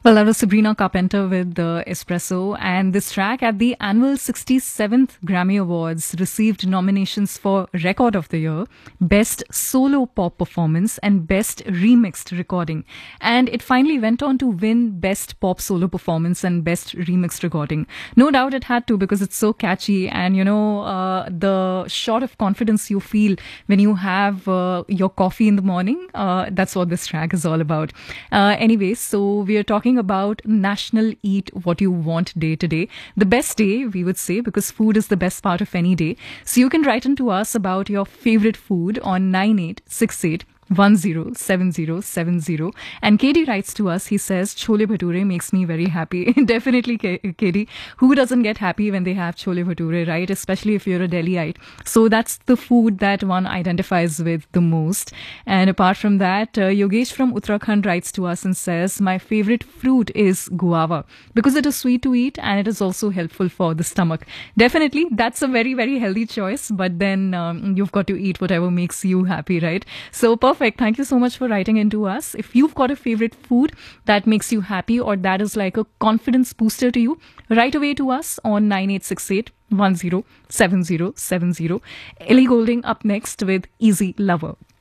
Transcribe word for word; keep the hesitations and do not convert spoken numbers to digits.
Well, that was Sabrina Carpenter with the Espresso, and this track at the annual sixty-seventh Grammy Awards received nominations for Record of the Year, Best Solo Pop Performance, and Best Remixed Recording. And it finally went on to win Best Pop Solo Performance and Best Remixed Recording. No doubt it had to, because it's so catchy, and you know, uh, the shot of confidence you feel when you have uh, your coffee in the morning, uh, that's what this track is all about. Uh, anyway, so we are talking about National Eat What You Want Day today. The best day, we would say, because food is the best part of any day. So you can write into us about your favorite food on nine eight six eight one zero seven zero seven zero. And Katie writes to us, he says, Chole Bhature makes me very happy. Definitely, K- Katie. Who doesn't get happy when they have Chole Bhature, right? Especially if you're a Delhiite. So that's the food that one identifies with the most. And apart from that, uh, Yogesh from Uttarakhand writes to us and says, my favorite fruit is guava because it is sweet to eat and it is also helpful for the stomach. Definitely, that's a very, very healthy choice. But then um, you've got to eat whatever makes you happy, right? So perfect. Thank you so much for writing into us. If you've got a favorite food that makes you happy or that is like a confidence booster to you, write away to us on nine eight six eight one zero seven zero seven zero. Ellie Goulding up next with Easy Lover.